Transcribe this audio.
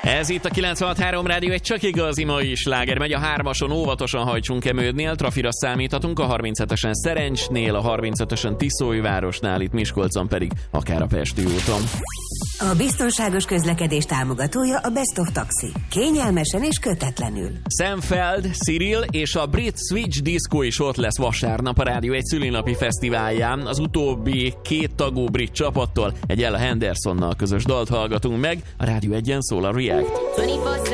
Ez itt a 96.3 Rádió, egy csak igazi mai sláger. Megy a 3-ason, óvatosan hajtsunk Emődnél, trafira számíthatunk, a 37-esen Szerencsnél, a 35-ösen Tiszóújvárosnál, itt Miskolcon pedig akár a Pesti úton. A biztonságos közlekedés támogatója a Best of Taxi. Kényelmesen és kötetlenül. Sam Feld, Cyril és a Brit Switch Disco is ott lesz vasárnap a Rádió egy szülinapi fesztiválján. Az utóbbi 2 tagú brit csapattól egy Ella Hendersonnal közös dalt hallgatunk meg. A Rádió egyen szól a React. 24/7